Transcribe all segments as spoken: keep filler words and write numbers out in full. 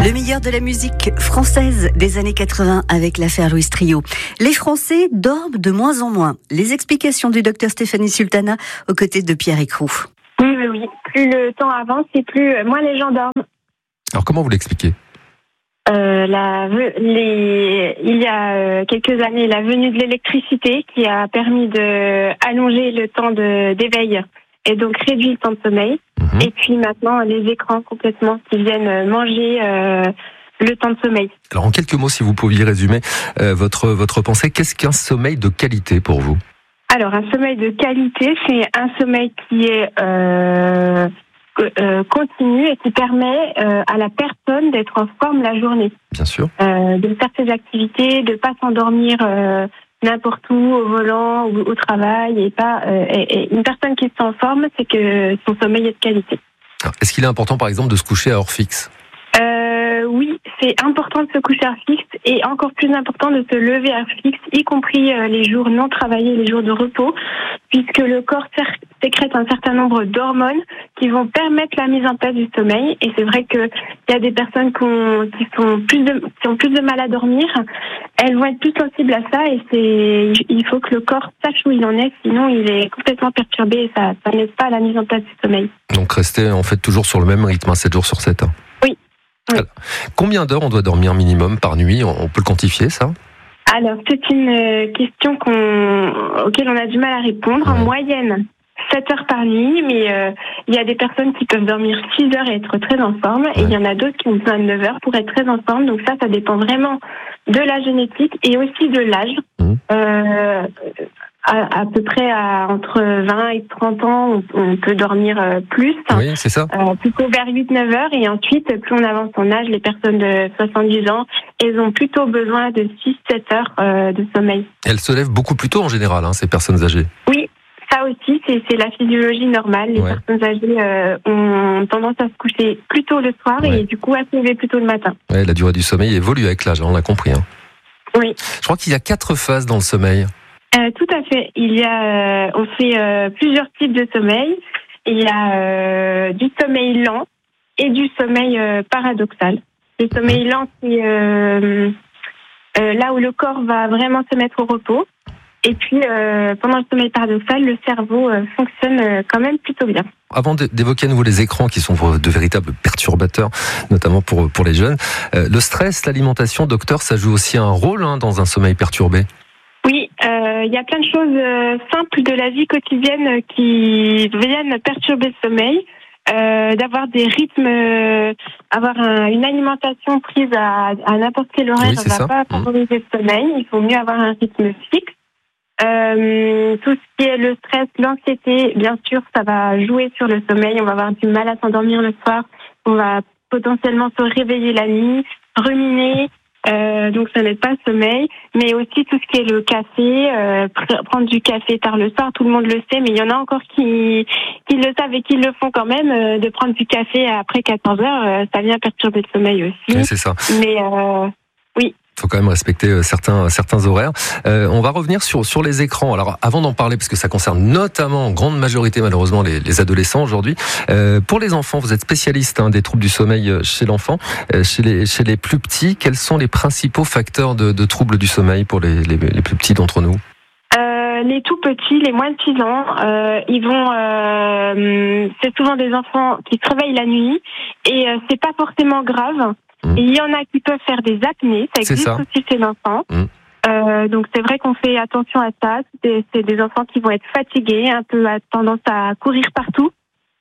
Le meilleur de la musique française des années quatre-vingts avec l'affaire Louis Trio. Les Français dorment de moins en moins. Les explications du docteur Stéphanie Sultana aux côtés de Pierre Écrou. Oui, oui, oui. Plus le temps avance et plus moins les gens dorment. Alors comment vous l'expliquez ? Euh, la, les, il y a euh, quelques années, la venue de l'électricité qui a permis de allonger le temps de, d'éveil et donc réduit le temps de sommeil. Mmh. Et puis maintenant, les écrans complètement qui viennent manger euh, le temps de sommeil. Alors en quelques mots, si vous pouviez résumer euh, votre, votre pensée, qu'est-ce qu'un sommeil de qualité pour vous ? Alors un sommeil de qualité, c'est un sommeil qui est... Euh, Euh, continue et qui permet euh, à la personne d'être en forme la journée. Bien sûr. Euh, de faire ses activités, de pas s'endormir euh, n'importe où, au volant ou au travail. Et pas euh, et, et une personne qui est en forme, c'est que son sommeil est de qualité. Alors, est-ce qu'il est important, par exemple, de se coucher à heure fixe ? Euh, oui, c'est important de se coucher à heure fixe et encore plus important de se lever à heure fixe, y compris euh, les jours non travaillés, les jours de repos, puisque le corps sécrète un certain nombre d'hormones qui vont permettre la mise en place du sommeil. Et c'est vrai qu'il y a des personnes qui ont, qui, sont plus de, qui ont plus de mal à dormir. Elles vont être plus sensibles à ça et c'est, il faut que le corps sache où il en est, sinon il est complètement perturbé et ça, ça n'aide pas à la mise en place du sommeil. Donc rester en fait toujours sur le même rythme, hein, sept jours sur sept. Hein. Oui. oui. Alors, combien d'heures on doit dormir minimum par nuit ? On peut le quantifier, ça ? Alors, c'est une question qu'on, auquel on a du mal à répondre. Ouais. En moyenne, sept heures par nuit, mais euh, il y a des personnes qui peuvent dormir six heures et être très en forme, ouais. Et il y en a d'autres qui ont besoin de neuf heures pour être très en forme. Donc ça, ça dépend vraiment de la génétique et aussi de l'âge. Mmh. Euh, à, à peu près à, entre vingt et trente ans, on, on peut dormir euh, plus. Oui, c'est ça. Euh, plutôt vers huit neuf heures. Et ensuite, plus on avance en âge, les personnes de soixante-dix ans, elles ont plutôt besoin de six sept heures euh, de sommeil. Elles se lèvent beaucoup plus tôt en général, hein, ces personnes âgées. Oui, ça aussi, c'est, c'est la physiologie normale. Les ouais. personnes âgées euh, ont tendance à se coucher plus tôt le soir ouais. et du coup à se lever plus tôt le matin. Ouais, la durée du sommeil évolue avec l'âge, on l'a compris. Hein. Oui. Je crois qu'il y a quatre phases dans le sommeil. Euh, tout à fait. Il y a, euh, on fait euh, plusieurs types de sommeil. Il y a euh, du sommeil lent et du sommeil euh, paradoxal. Le sommeil lent, c'est euh, euh, là où le corps va vraiment se mettre au repos. Et puis, euh, pendant le sommeil paradoxal, le cerveau euh, fonctionne euh, quand même plutôt bien. Avant d'évoquer à nouveau les écrans qui sont de véritables perturbateurs, notamment pour, pour les jeunes, euh, le stress, l'alimentation, docteur, ça joue aussi un rôle hein, dans un sommeil perturbé ? Oui, il euh, y a plein de choses euh, simples de la vie quotidienne qui viennent perturber le sommeil. Euh, d'avoir des rythmes, euh, avoir un, une alimentation prise à, à n'importe quel horaire, oui, ne va pas favoriser mmh. le sommeil. Il faut mieux avoir un rythme fixe. Euh, tout ce qui est le stress, l'anxiété, bien sûr, ça va jouer sur le sommeil. On va avoir du mal à s'endormir le soir. On va potentiellement se réveiller la nuit, ruminer. Euh, donc ça n'aide pas le sommeil, mais aussi tout ce qui est le café, euh, pr- prendre du café tard le soir, tout le monde le sait, mais il y en a encore qui qui le savent et qui le font quand même, euh, de prendre du café après quatorze heures, euh, ça vient perturber le sommeil aussi. Oui, c'est ça. Mais euh, oui. Il faut quand même respecter certains certains horaires. Euh, on va revenir sur sur les écrans. Alors avant d'en parler, parce que ça concerne notamment en grande majorité malheureusement les, les adolescents aujourd'hui. Euh, pour les enfants, vous êtes spécialiste hein, des troubles du sommeil chez l'enfant, euh, chez les chez les plus petits. Quels sont les principaux facteurs de, de troubles du sommeil pour les, les les plus petits d'entre nous ? Euh, les tout petits, les moins de six ans, euh, ils vont. Euh, c'est souvent des enfants qui se réveillent la nuit et euh, c'est pas forcément grave. Mmh. Et il y en a qui peuvent faire des apnées, ça existe ça. aussi chez l'enfant. Mmh. Euh, donc c'est vrai qu'on fait attention à ça. C'est, c'est des enfants qui vont être fatigués, un peu à tendance à courir partout,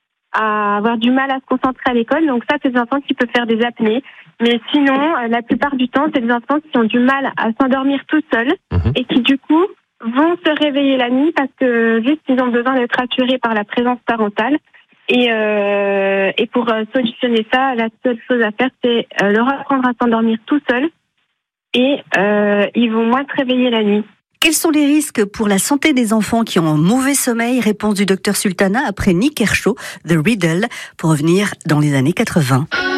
à avoir du mal à se concentrer à l'école. Donc ça, c'est des enfants qui peuvent faire des apnées. Mais sinon, euh, la plupart du temps, c'est des enfants qui ont du mal à s'endormir tout seuls mmh. et qui du coup vont se réveiller la nuit parce que juste ils ont besoin d'être assurés par la présence parentale. Et, euh, et pour euh, solutionner ça, la seule chose à faire, c'est euh, leur apprendre à s'endormir tout seul et euh, ils vont moins se réveiller la nuit. Quels sont les risques pour la santé des enfants qui ont un mauvais sommeil ? Réponse du docteur Sultana après Nick Kershaw, The Riddle, pour revenir dans les années quatre-vingts.